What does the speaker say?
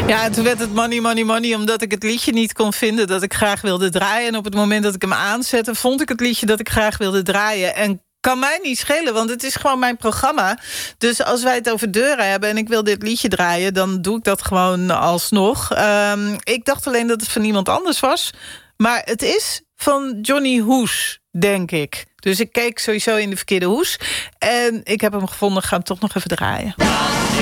Ja, toen werd het money, money, money... omdat ik het liedje niet kon vinden dat ik graag wilde draaien. En op het moment dat ik hem aanzette... vond ik het liedje dat ik graag wilde draaien. En kan mij niet schelen, want het is gewoon mijn programma. Dus als wij het over deuren hebben... en ik wil dit liedje draaien... dan doe ik dat gewoon alsnog. Ik dacht alleen dat het van iemand anders was. Maar het is van Johnny Hoes, denk ik. Dus ik keek sowieso in de verkeerde hoes. En ik heb hem gevonden, ga hem toch nog even draaien.